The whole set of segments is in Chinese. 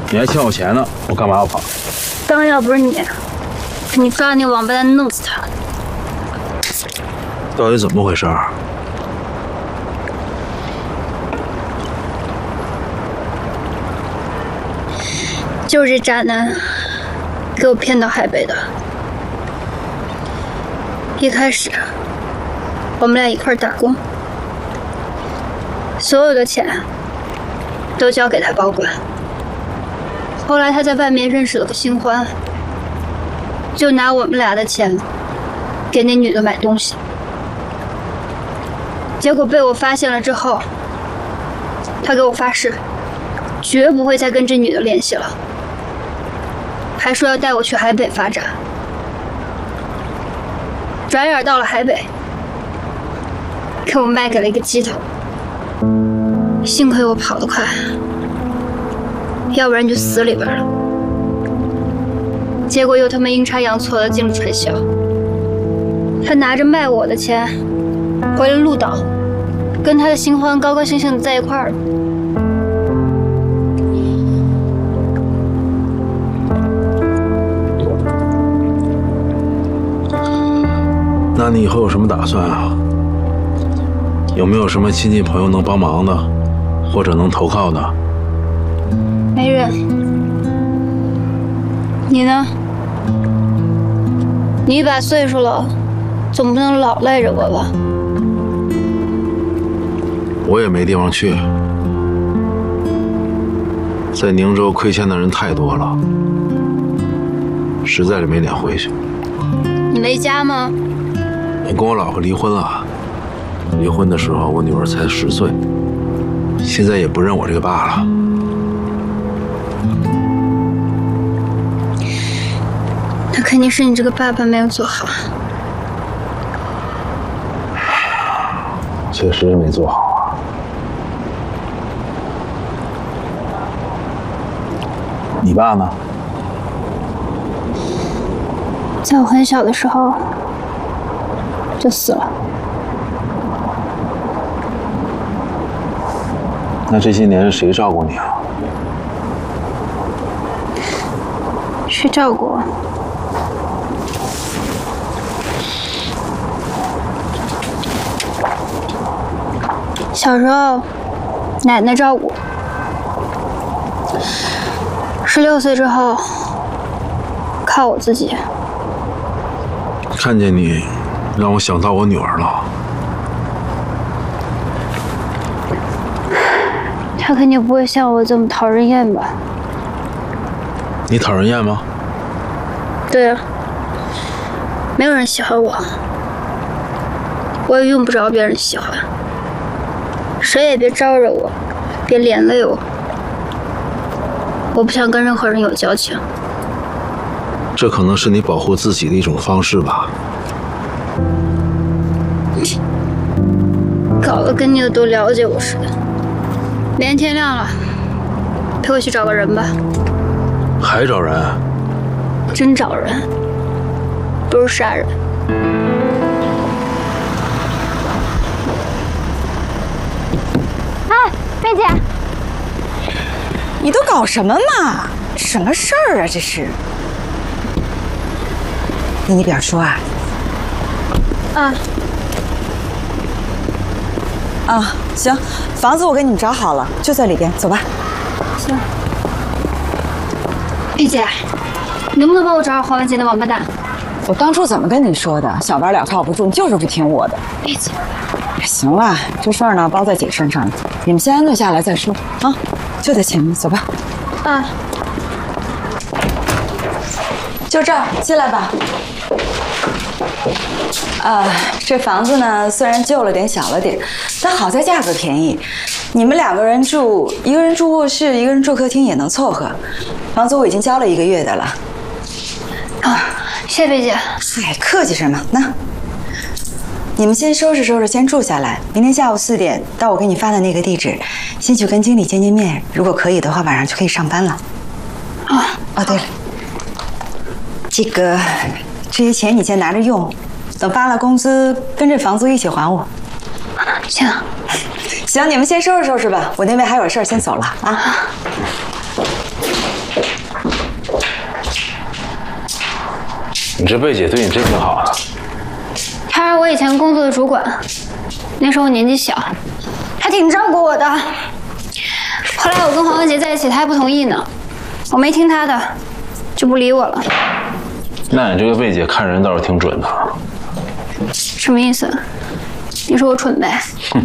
你还欠我钱呢，我干嘛要跑？ 刚要不是你抓那王八蛋弄死他。 到底怎么回事？ 就是这渣男给我骗到海北的。一开始我们俩一块打工，所有的钱都交给他保管。后来他在外面认识了个新欢，就拿我们俩的钱给那女的买东西。结果被我发现了之后，他给我发誓，绝不会再跟这女的联系了，还说要带我去海北发展。转眼到了海北，给我卖给了一个鸡头。幸亏我跑得快，要不然就死里边了。结果又他妈阴差阳错的进了传销。他拿着卖我的钱回了鹿岛，跟他的新欢高高兴兴的在一块儿了。 那你以后有什么打算啊？有没有什么亲戚朋友能帮忙的，或者能投靠的？ 没人。你呢？你一把岁数了，总不能老赖着我吧？ 我也没地方去，在宁州亏欠的人太多了，实在是没脸回去。 你没家吗？ 我跟我老婆离婚了，离婚的时候我女儿才10岁，现在也不认我这个爸了。 那肯定是你这个爸爸没有做好。 确实没做好啊。你爸呢？ 在我很小的时候就死了。 那这些年是谁照顾你啊？ 谁照顾我？小时候，奶奶照顾，16岁之后，靠我自己。 看见你，让我想到我女儿了。 她肯定不会像我这么讨人厌吧？ 你讨人厌吗？ 对啊，没有人喜欢我，我也用不着别人喜欢。谁也别招惹我，别连累我。我不想跟任何人有交情。 这可能是你保护自己的一种方式吧。 搞得跟你有多了解我似的。明天天亮了，陪我去找个人吧。 还找人？ 真找人，不是杀人。哎，贝姐， 你都搞什么嘛？什么事儿啊？这是？跟你表叔啊？行，房子我给你们找好了，就在里边，走吧。 行。贝姐，你能不能帮我找找黄文杰的王八蛋？ 我当初怎么跟你说的？小白两套不住，你就是不听我的。 贝姐， 行了，这事儿呢包在姐身上，你们先安顿下来再说啊。就在前面，走吧。就这儿，进来吧。这房子呢虽然旧了点、小了点，但好在价格便宜。你们2个人住，一个人住卧室，一个人住客厅也能凑合。房租我已经交了1个月的了。 谢谢贝姐。 嗨，客气什么？那你们先收拾收拾，先住下来。明天下午4点到我给你发的那个地址，先去跟经理见面。如果可以的话，晚上就可以上班了。对了，这些钱你先拿着用，等发了工资跟这房租一起还我。 行。 行，你们先收拾收拾吧，我那边还有事儿，先走了啊。 你这贝姐对你真挺好的。 她是我以前工作的主管，那时候我年纪小，还挺照顾我的。后来我跟黄文杰在一起，她还不同意呢，我没听她的，就不理我了。 那你这个贝姐看人倒是挺准的。 什么意思？你说我蠢呗？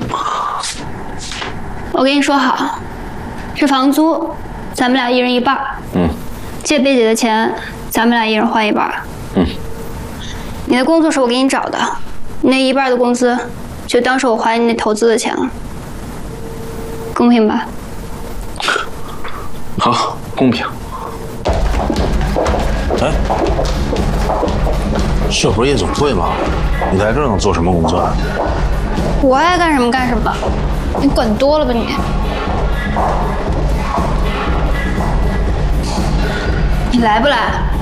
我跟你说好，这房租咱们俩一人一半。借贝姐的钱，咱们俩一人换一半。你的工作是我给你找的，你那一半的工资就当是我还你那投资的钱了，公平吧？ 好，公平。哎，这不是夜总会吗？你在这儿能做什么工作啊？ 我爱干什么干什么，你管多了吧你？你来不来？